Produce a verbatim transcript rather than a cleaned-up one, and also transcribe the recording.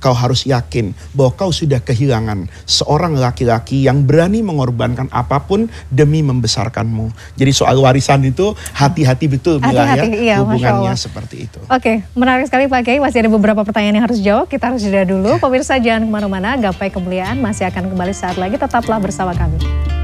kau harus yakin bahwa kau sudah kehilangan seorang laki-laki yang berani mengorbankan apapun demi membesarkanmu. Jadi soal warisan itu hati-hati betul Mila ya, iya, hubungannya seperti itu. Oke, menarik sekali Pak Kiai, masih ada beberapa pertanyaan yang harus dijawab, kita harus jeda dulu. Pemirsa jangan kemana-mana, Gapai Kemuliaan masih akan kembali saat lagi, tetaplah bersama kami.